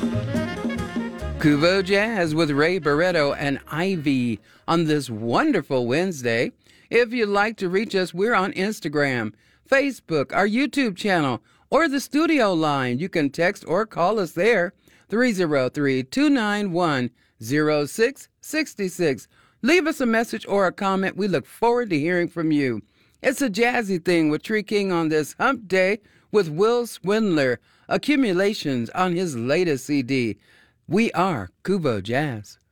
Kuvo Jazz with Ray Barretto and Ivy on this wonderful Wednesday. If you'd like to reach us, we're on Instagram, Facebook, our YouTube channel, or the studio line. You can text or call us there, 303-291-0666. Leave us a message or a comment. We look forward to hearing from you. It's a jazzy thing with Tree King on this hump day with Will Swindler, Accumulations on his latest CD. We are Kuvo Jazz.